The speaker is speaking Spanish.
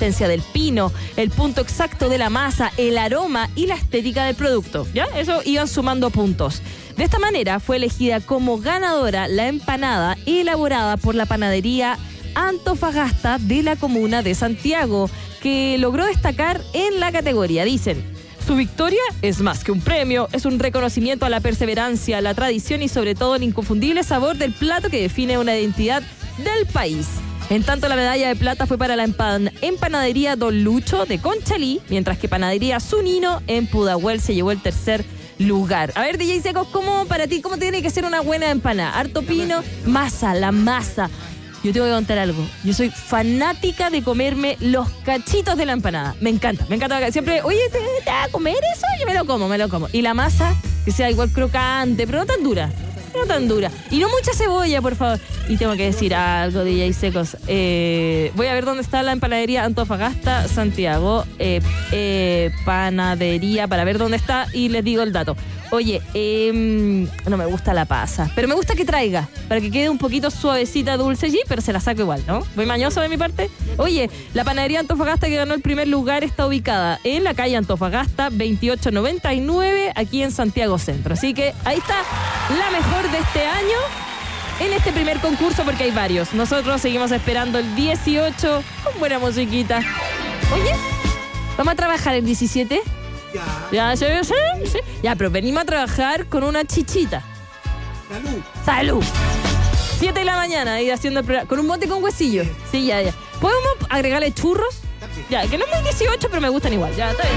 consistencia del pino, el punto exacto de la masa, el aroma y la estética del producto. ¿Ya? Eso iban sumando puntos. De esta manera fue elegida como ganadora la empanada elaborada por la panadería Antofagasta de la comuna de Santiago, que logró destacar en la categoría. Dicen: su victoria es más que un premio, es un reconocimiento a la perseverancia, la tradición y sobre todo el inconfundible sabor del plato que define una identidad del país. En tanto, la medalla de plata fue para la empanadería Don Lucho de Conchalí, mientras que panadería Zunino en Pudahuel se llevó el tercer lugar. A ver, DJ Secos, ¿cómo para ti, cómo tiene que ser una buena empanada? Harto pino, la masa. Yo te voy a contar algo. Yo soy fanática de comerme los cachitos de la empanada. Me encanta. Siempre, oye, ¿te vas a comer eso? Yo me lo como. Y la masa, que sea igual crocante, pero no tan dura. Y no mucha cebolla, por favor. Y tengo que decir algo, DJ Secos. Voy a ver dónde está la empanadería Antofagasta, Santiago. Panadería, para ver dónde está y les digo el dato. Oye, no me gusta la pasa, pero me gusta que traiga, para que quede un poquito suavecita, dulce allí, pero se la saco igual, ¿no? Voy mañoso de mi parte. Oye, la panadería Antofagasta, que ganó el primer lugar, está ubicada en la calle Antofagasta 2899, aquí en Santiago Centro. Así que ahí está la mejor de este año en este primer concurso, porque hay varios. Nosotros seguimos esperando el 18 con buena musiquita. Oye, ¿vamos a trabajar el 17? Ya, sí. Ya, pero venimos a trabajar con una chichita. Salud. 7 de la mañana, ahí haciendo el programa. Con un mote con huesillo. Sí, ya. ¿Podemos agregarle churros? Ya, que no es muy 18, pero me gustan igual. Ya, está bien.